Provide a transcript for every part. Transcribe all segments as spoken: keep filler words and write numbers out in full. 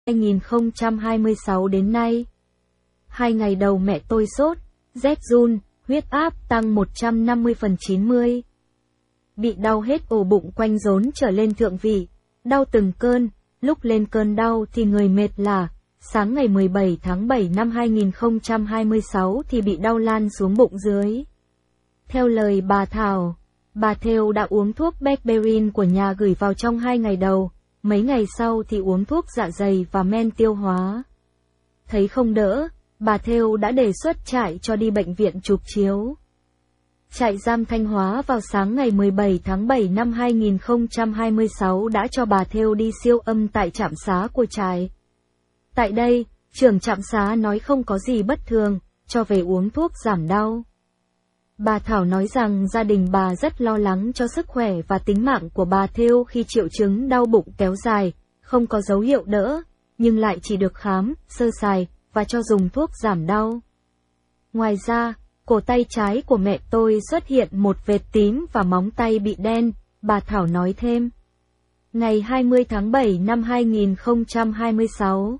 hai nghìn không trăm hai mươi sáu đến nay. Hai ngày đầu mẹ tôi sốt, rét run, huyết áp tăng một trăm năm mươi phần chín mươi. Bị đau hết ổ bụng quanh rốn trở lên thượng vị, đau từng cơn, lúc lên cơn đau thì người mệt lả. Sáng ngày mười bảy tháng bảy năm hai nghìn không trăm hai mươi sáu thì bị đau lan xuống bụng dưới. Theo lời bà Thảo, bà Thêu đã uống thuốc Becberin của nhà gửi vào trong hai ngày đầu, mấy ngày sau thì uống thuốc dạ dày và men tiêu hóa. Thấy không đỡ, bà Thêu đã đề xuất trại cho đi bệnh viện chụp chiếu. Trại giam Thanh Hóa vào sáng ngày mười bảy tháng bảy năm hai nghìn không trăm hai mươi sáu đã cho bà Thêu đi siêu âm tại trạm xá của trại. Tại đây, trưởng trạm xá nói không có gì bất thường, cho về uống thuốc giảm đau. Bà Thảo nói rằng gia đình bà rất lo lắng cho sức khỏe và tính mạng của bà Thêu khi triệu chứng đau bụng kéo dài, không có dấu hiệu đỡ, nhưng lại chỉ được khám, sơ sài, và cho dùng thuốc giảm đau. Ngoài ra, cổ tay trái của mẹ tôi xuất hiện một vệt tím và móng tay bị đen, bà Thảo nói thêm. Ngày hai mươi tháng bảy năm hai nghìn không trăm hai mươi sáu,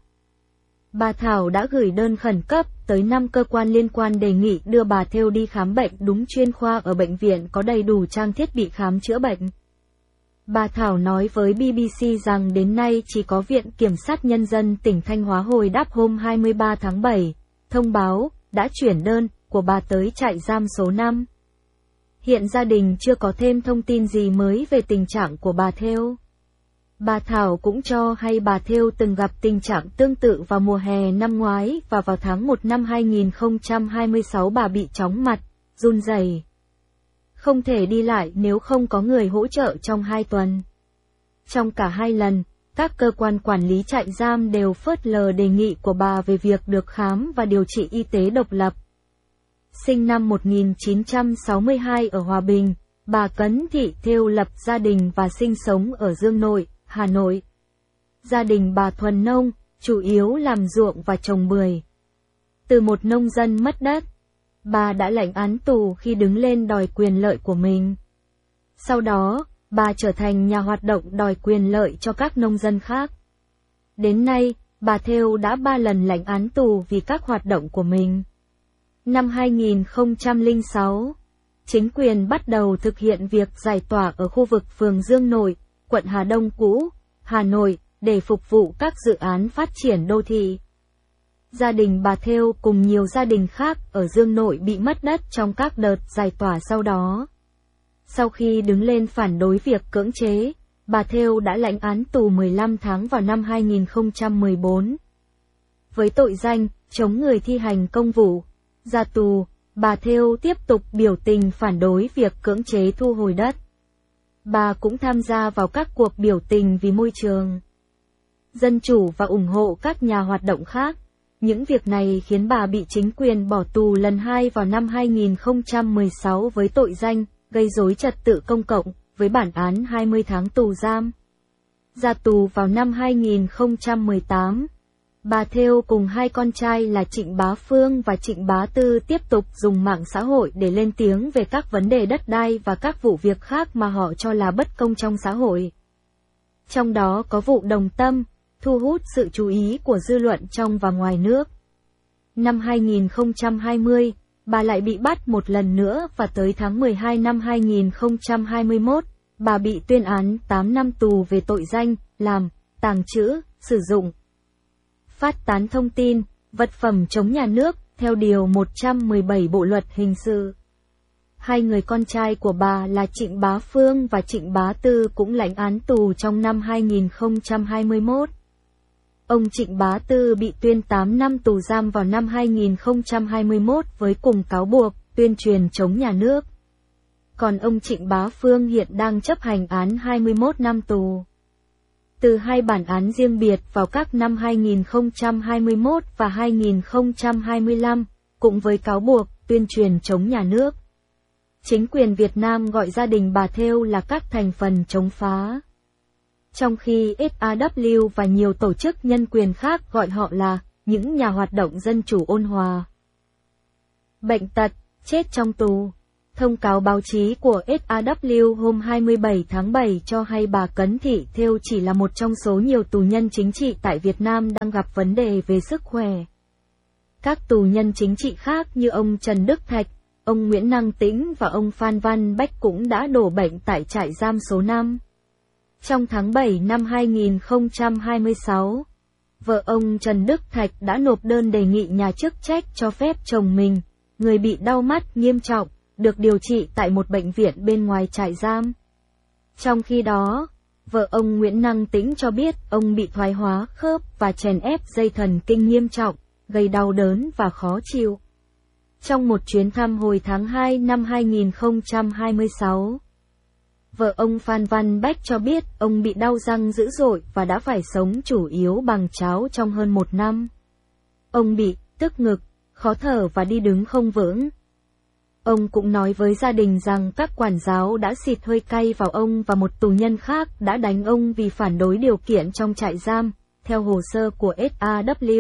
bà Thảo đã gửi đơn khẩn cấp tới năm cơ quan liên quan đề nghị đưa bà Thêu đi khám bệnh đúng chuyên khoa ở bệnh viện có đầy đủ trang thiết bị khám chữa bệnh. Bà Thảo nói với bê bê xê rằng đến nay chỉ có Viện Kiểm sát Nhân dân tỉnh Thanh Hóa hồi đáp hôm hai mươi ba tháng bảy, thông báo, đã chuyển đơn của bà tới trại giam số năm. Hiện gia đình chưa có thêm thông tin gì mới về tình trạng của bà Thêu. Bà Thảo cũng cho hay bà Thêu từng gặp tình trạng tương tự vào mùa hè năm ngoái và vào tháng một năm hai nghìn không trăm hai mươi sáu bà bị chóng mặt, run rẩy, không thể đi lại nếu không có người hỗ trợ trong hai tuần. Trong cả hai lần, các cơ quan quản lý trại giam đều phớt lờ đề nghị của bà về việc được khám và điều trị y tế độc lập. Sinh năm một nghìn chín trăm sáu mươi hai ở Hòa Bình, bà Cấn Thị Thêu lập gia đình và sinh sống ở Dương Nội, Hà Nội. Gia đình bà thuần nông, chủ yếu làm ruộng và trồng bưởi. Từ một nông dân mất đất, bà đã lãnh án tù khi đứng lên đòi quyền lợi của mình. Sau đó, bà trở thành nhà hoạt động đòi quyền lợi cho các nông dân khác. Đến nay, bà Thêu đã ba lần lãnh án tù vì các hoạt động của mình. Năm hai nghìn không trăm lẻ sáu, chính quyền bắt đầu thực hiện việc giải tỏa ở khu vực phường Dương Nội, quận Hà Đông cũ, Hà Nội, để phục vụ các dự án phát triển đô thị. Gia đình bà Thêu cùng nhiều gia đình khác ở Dương Nội bị mất đất trong các đợt giải tỏa sau đó. Sau khi đứng lên phản đối việc cưỡng chế, bà Thêu đã lãnh án tù mười lăm tháng vào năm hai nghìn không trăm mười bốn. Với tội danh chống người thi hành công vụ, ra tù, bà Thêu tiếp tục biểu tình phản đối việc cưỡng chế thu hồi đất. Bà cũng tham gia vào các cuộc biểu tình vì môi trường, dân chủ và ủng hộ các nhà hoạt động khác. Những việc này khiến bà bị chính quyền bỏ tù lần hai vào năm hai nghìn không trăm mười sáu với tội danh gây rối trật tự công cộng, với bản án hai mươi tháng tù giam. Ra tù vào năm hai nghìn không trăm mười tám, bà Thêu cùng hai con trai là Trịnh Bá Phương và Trịnh Bá Tư tiếp tục dùng mạng xã hội để lên tiếng về các vấn đề đất đai và các vụ việc khác mà họ cho là bất công trong xã hội. Trong đó có vụ Đồng Tâm, thu hút sự chú ý của dư luận trong và ngoài nước. Năm hai nghìn không trăm hai mươi, bà lại bị bắt một lần nữa và tới tháng mười hai năm hai nghìn không trăm hai mươi mốt, bà bị tuyên án tám năm tù về tội danh làm, tàng trữ, sử dụng, phát tán thông tin, vật phẩm chống nhà nước, theo Điều một trăm mười bảy Bộ Luật Hình sự. Hai người con trai của bà là Trịnh Bá Phương và Trịnh Bá Tư cũng lãnh án tù trong năm hai nghìn không trăm hai mươi mốt. Ông Trịnh Bá Tư bị tuyên tám năm tù giam vào năm hai nghìn không trăm hai mươi mốt với cùng cáo buộc tuyên truyền chống nhà nước. Còn ông Trịnh Bá Phương hiện đang chấp hành án hai mươi mốt năm tù. Từ hai bản án riêng biệt vào các năm hai nghìn không trăm hai mươi mốt và hai nghìn không trăm hai mươi lăm, cũng với cáo buộc tuyên truyền chống nhà nước. Chính quyền Việt Nam gọi gia đình bà Thêu là các thành phần chống phá, trong khi ét a vê kép và nhiều tổ chức nhân quyền khác gọi họ là những nhà hoạt động dân chủ ôn hòa. Bệnh tật, chết trong tù. Thông cáo báo chí của ét a vê hôm hai mươi bảy tháng bảy cho hay bà Cấn Thị Thêu chỉ là một trong số nhiều tù nhân chính trị tại Việt Nam đang gặp vấn đề về sức khỏe. Các tù nhân chính trị khác như ông Trần Đức Thạch, ông Nguyễn Năng Tĩnh và ông Phan Văn Bách cũng đã đổ bệnh tại trại giam số năm. Trong tháng bảy năm hai nghìn không trăm hai mươi sáu, vợ ông Trần Đức Thạch đã nộp đơn đề nghị nhà chức trách cho phép chồng mình, người bị đau mắt nghiêm trọng, được điều trị tại một bệnh viện bên ngoài trại giam. Trong khi đó, vợ ông Nguyễn Năng Tĩnh cho biết ông bị thoái hóa khớp và chèn ép dây thần kinh nghiêm trọng, gây đau đớn và khó chịu. Trong một chuyến thăm hồi tháng hai năm hai nghìn không trăm hai mươi sáu, vợ ông Phan Văn Bách cho biết ông bị đau răng dữ dội và đã phải sống chủ yếu bằng cháo trong hơn một năm. Ông bị tức ngực, khó thở và đi đứng không vững. Ông cũng nói với gia đình rằng các quản giáo đã xịt hơi cay vào ông và một tù nhân khác đã đánh ông vì phản đối điều kiện trong trại giam, theo hồ sơ của ét a vê.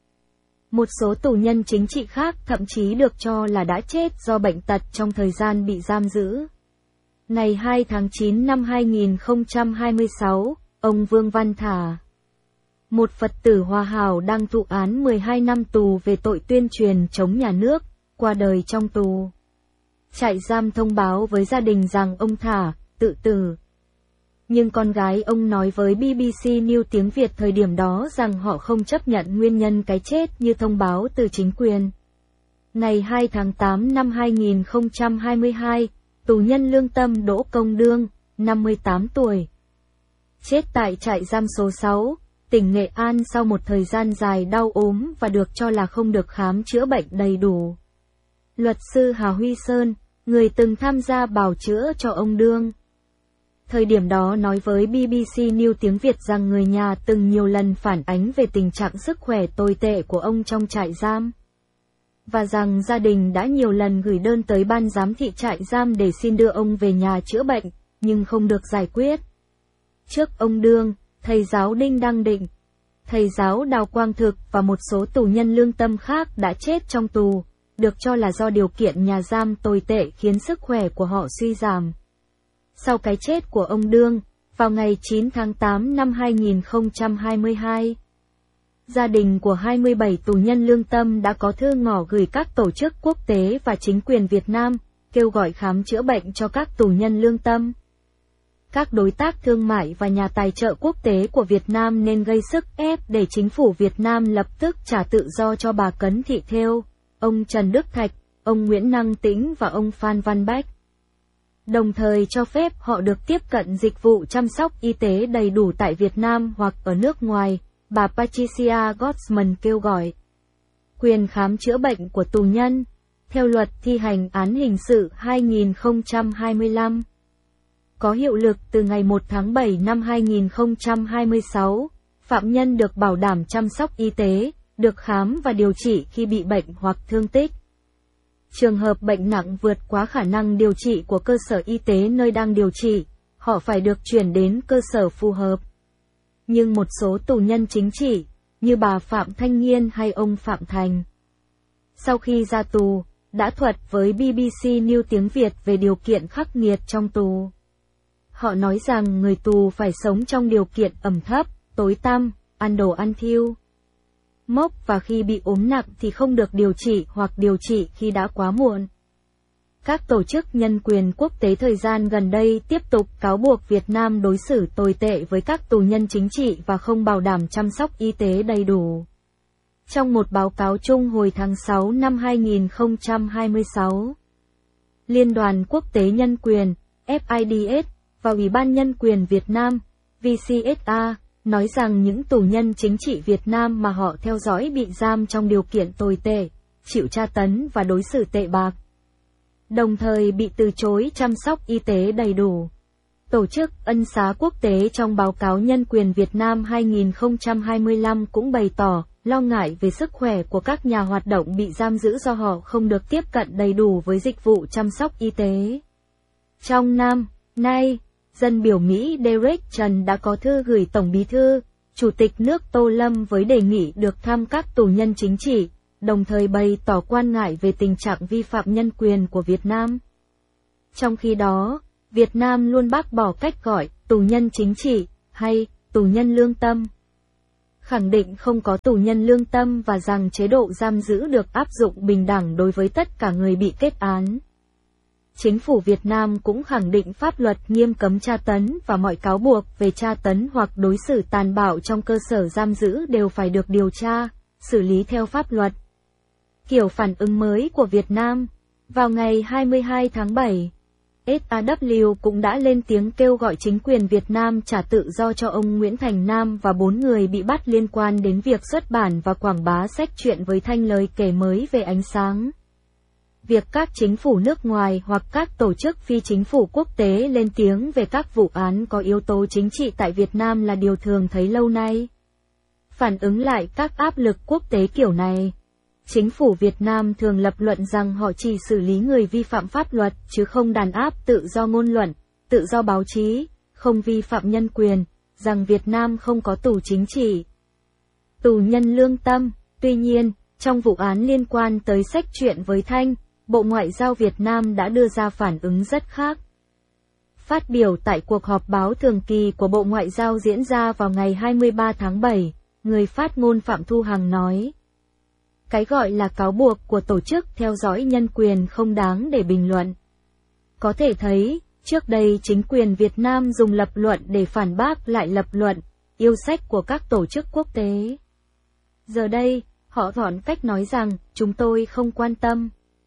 Một số tù nhân chính trị khác thậm chí được cho là đã chết do bệnh tật trong thời gian bị giam giữ. Ngày hai tháng chín năm hai nghìn không trăm hai mươi sáu, ông Vương Văn Thả, một Phật tử Hòa Hảo đang thụ án mười hai năm tù về tội tuyên truyền chống nhà nước, qua đời trong tù. Trại giam thông báo với gia đình rằng ông Thả tự tử. Nhưng con gái ông nói với bê bê xê News tiếng Việt thời điểm đó rằng họ không chấp nhận nguyên nhân cái chết như thông báo từ chính quyền. Ngày hai tháng tám năm hai nghìn không trăm hai mươi hai, tù nhân lương tâm Đỗ Công Đương, năm mươi tám tuổi, chết tại trại giam số sáu, tỉnh Nghệ An sau một thời gian dài đau ốm và được cho là không được khám chữa bệnh đầy đủ. Luật sư Hà Huy Sơn, người từng tham gia bào chữa cho ông Đương, thời điểm đó nói với bê bê xê News tiếng Việt rằng người nhà từng nhiều lần phản ánh về tình trạng sức khỏe tồi tệ của ông trong trại giam, và rằng gia đình đã nhiều lần gửi đơn tới ban giám thị trại giam để xin đưa ông về nhà chữa bệnh, nhưng không được giải quyết. Trước ông Đương, thầy giáo Đinh Đăng Định, thầy giáo Đào Quang Thực và một số tù nhân lương tâm khác đã chết trong tù, được cho là do điều kiện nhà giam tồi tệ khiến sức khỏe của họ suy giảm. Sau cái chết của ông Đương, vào ngày chín tháng tám năm hai nghìn không trăm hai mươi hai, gia đình của hai mươi bảy tù nhân lương tâm đã có thư ngỏ gửi các tổ chức quốc tế và chính quyền Việt Nam, kêu gọi khám chữa bệnh cho các tù nhân lương tâm. Các đối tác thương mại và nhà tài trợ quốc tế của Việt Nam nên gây sức ép để chính phủ Việt Nam lập tức trả tự do cho bà Cấn Thị Thêu, ông Trần Đức Thạch, ông Nguyễn Năng Tĩnh và ông Phan Văn Bách. Đồng thời cho phép họ được tiếp cận dịch vụ chăm sóc y tế đầy đủ tại Việt Nam hoặc ở nước ngoài, bà Patricia Gosman kêu gọi. Quyền khám chữa bệnh của tù nhân, theo luật thi hành án hình sự hai nghìn không trăm hai mươi lăm, có hiệu lực từ ngày một tháng bảy năm hai nghìn không trăm hai mươi sáu, phạm nhân được bảo đảm chăm sóc y tế, được khám và điều trị khi bị bệnh hoặc thương tích. Trường hợp bệnh nặng vượt quá khả năng điều trị của cơ sở y tế nơi đang điều trị, họ phải được chuyển đến cơ sở phù hợp. Nhưng một số tù nhân chính trị, như bà Phạm Thanh Nghiên hay ông Phạm Thành, sau khi ra tù, đã thuật với bê bê xê News tiếng Việt về điều kiện khắc nghiệt trong tù. Họ nói rằng người tù phải sống trong điều kiện ẩm thấp, tối tăm, ăn đồ ăn thiêu mốc và khi bị ốm nặng thì không được điều trị hoặc điều trị khi đã quá muộn. Các tổ chức nhân quyền quốc tế thời gian gần đây tiếp tục cáo buộc Việt Nam đối xử tồi tệ với các tù nhân chính trị và không bảo đảm chăm sóc y tế đầy đủ. Trong một báo cáo chung hồi tháng sáu năm hai nghìn không trăm hai mươi sáu, Liên đoàn Quốc tế Nhân quyền, ép i đê ét, và Ủy ban Nhân quyền Việt Nam, vê xê ét a, nói rằng những tù nhân chính trị Việt Nam mà họ theo dõi bị giam trong điều kiện tồi tệ, chịu tra tấn và đối xử tệ bạc, đồng thời bị từ chối chăm sóc y tế đầy đủ. Tổ chức Ân xá Quốc tế trong báo cáo Nhân quyền Việt Nam hai nghìn không trăm hai mươi lăm cũng bày tỏ lo ngại về sức khỏe của các nhà hoạt động bị giam giữ do họ không được tiếp cận đầy đủ với dịch vụ chăm sóc y tế. Trong năm nay, dân biểu Mỹ Derek Trần đã có thư gửi Tổng Bí thư, Chủ tịch nước Tô Lâm với đề nghị được thăm các tù nhân chính trị, đồng thời bày tỏ quan ngại về tình trạng vi phạm nhân quyền của Việt Nam. Trong khi đó, Việt Nam luôn bác bỏ cách gọi tù nhân chính trị hay tù nhân lương tâm. Khẳng định không có tù nhân lương tâm và rằng chế độ giam giữ được áp dụng bình đẳng đối với tất cả người bị kết án. Chính phủ Việt Nam cũng khẳng định pháp luật nghiêm cấm tra tấn và mọi cáo buộc về tra tấn hoặc đối xử tàn bạo trong cơ sở giam giữ đều phải được điều tra, xử lý theo pháp luật. Kiểu phản ứng mới của Việt Nam. Vào ngày hai mươi hai tháng bảy, ét a vê kép cũng đã lên tiếng kêu gọi chính quyền Việt Nam trả tự do cho ông Nguyễn Thành Nam và bốn người bị bắt liên quan đến việc xuất bản và quảng bá sách truyện với thanh lời kể mới về ánh sáng. Việc các chính phủ nước ngoài hoặc các tổ chức phi chính phủ quốc tế lên tiếng về các vụ án có yếu tố chính trị tại Việt Nam là điều thường thấy lâu nay. Phản ứng lại các áp lực quốc tế kiểu này, chính phủ Việt Nam thường lập luận rằng họ chỉ xử lý người vi phạm pháp luật chứ không đàn áp tự do ngôn luận, tự do báo chí, không vi phạm nhân quyền, rằng Việt Nam không có tù chính trị, tù nhân lương tâm. Tuy nhiên, trong vụ án liên quan tới sách truyện với Thanh, Bộ Ngoại giao Việt Nam đã đưa ra phản ứng rất khác. Phát biểu tại cuộc họp báo thường kỳ của Bộ Ngoại giao diễn ra vào ngày hai mươi ba tháng bảy, người phát ngôn Phạm Thu Hằng nói: cái gọi là cáo buộc của tổ chức theo dõi nhân quyền không đáng để bình luận. Có thể thấy, trước đây chính quyền Việt Nam dùng lập luận để phản bác lại lập luận, yêu sách của các tổ chức quốc tế. Giờ đây, họ chọn cách nói rằng, chúng tôi không quan tâm.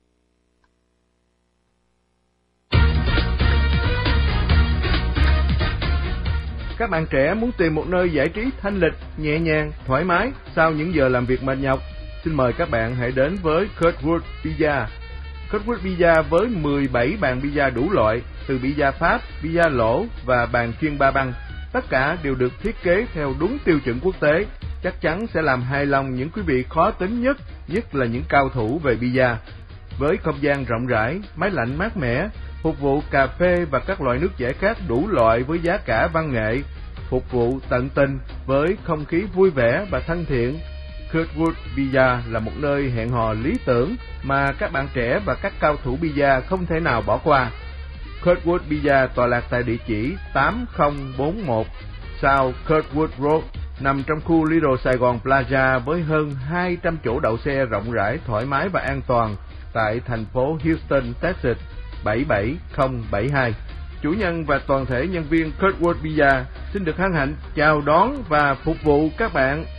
Các bạn trẻ muốn tìm một nơi giải trí thanh lịch, nhẹ nhàng, thoải mái sau những giờ làm việc mệt nhọc? Xin mời các bạn hãy đến với Kurtwood Pizza. Kurtwood Pizza với mười bảy bàn pizza đủ loại, từ pizza Pháp, pizza lỗ và bàn chuyên ba băng. Tất cả đều được thiết kế theo đúng tiêu chuẩn quốc tế, chắc chắn sẽ làm hài lòng những quý vị khó tính nhất, nhất là những cao thủ về pizza. Với không gian rộng rãi, máy lạnh mát mẻ, phục vụ cà phê và các loại nước giải khát đủ loại với giá cả văn nghệ, phục vụ tận tình với không khí vui vẻ và thân thiện. Kurtwood Pizza là một nơi hẹn hò lý tưởng mà các bạn trẻ và các cao thủ pizza không thể nào bỏ qua. Kurtwood Pizza tọa lạc tại địa chỉ tám không bốn mốt South Kurtwood Road, nằm trong khu Little Sài Gòn Plaza với hơn hai trăm chỗ đậu xe rộng rãi, thoải mái và an toàn tại thành phố Houston, Texas bảy bảy không bảy hai. Chủ nhân và toàn thể nhân viên Kurtwood Pizza xin được hân hạnh chào đón và phục vụ các bạn.